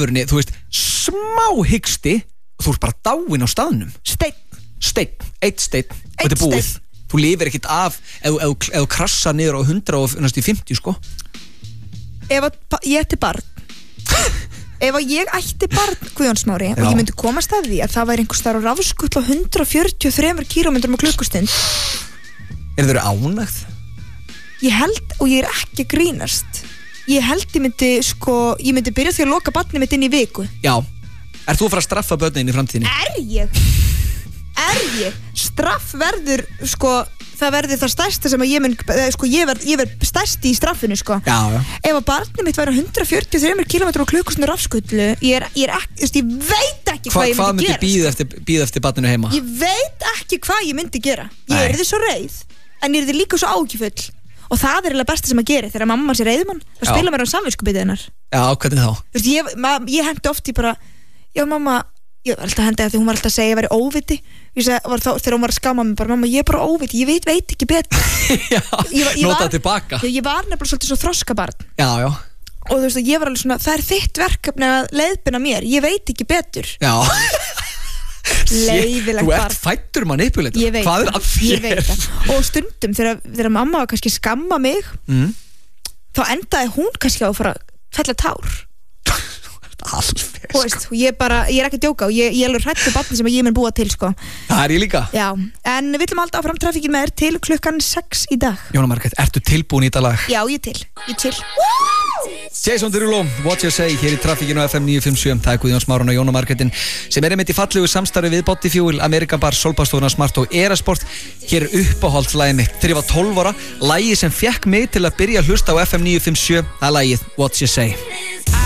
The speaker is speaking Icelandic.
alvörunni, þú veist, smá hiksti og þú ert bara dáin á staðnum. Einn steinn og þetta er búið. Þú lifir ekkert af ef þú krassa niður á 100 og næstu 50 sko. Ef ég ætti barn ef ég ætti barn Guðjón Smári og ég myndi komast að því að það væri einhvers staðar á rafskull á 143 km á klukkustund Þeir ánægð? Ég held, og ég ekki að grínast, ég held ég myndi byrja því að loka barnið mitt inn í viku. Já. Ert þú að fara að straffa börnin í framtíðinni? Er ég? Straff verður, það verður það stærsta sem að ég mun, ég verð stærsti í straffinu, Já. Ef að barnið mitt væri 143 km á klukkustund rafskullu, ég veit ekki hvað ég myndi gera. Hvað myndi bíða eftir barninu heima? Ég veit ekki hvað ég myndi gera. Ég yrði svo reið, en ég yrði líka svo ágjöfull. Og það er eiginlega besta sem að gera þegar mamma sé reiðmann, þá spila mér á samviskubitið hennar. Já, hvernig þá? Þú veist, ég hendi oft í bara, já mamma, ég var alltaf að hendi að því hún var alltaf að segja að ég væri óviti. Ég segi, þegar hún var að skamma mig bara, mamma, ég er bara óviti, ég veit ekki betur. Já, nota tilbaka. Ég var nefnilega svolítið svo þroskabarn. Já. Og þú veist, ég var alveg svona, það er þitt verkefni að leiðbeina mér, ég veit ekki betur. Já. Leiðilegt Þú ert fæddur manipulator. Hvað er að þér? Ég veit það. Og stundum þegar mamma var kannski skamma mig, þá endaði hún kannski á að fara að fella tár. Alveg, veist, ég er ekki að djóka og ég er alveg hrætt við barnið sem ég mun búa til Það er ég líka. Já, en við ætlum alltaf áfram trafikkin með þér til klukkan 6 í dag. Jóna Margrét, ertu tilbúin í þetta lag? Já, ég er til. Jason Derulo, What You Say, hér í trafikkinu á FM 957. Það er Guðjón Smáran og Jóna Margrétin sem er einmitt í fallegu samstarfi við Body Fuel, American Bar, Solbastofuna Smart og Erasport. Hér er uppáhaldslagið mitt þegar ég var 12 ára, lagið sem fekk mig til að byrja að hlusta á FM 957. Það er lagið What You Say.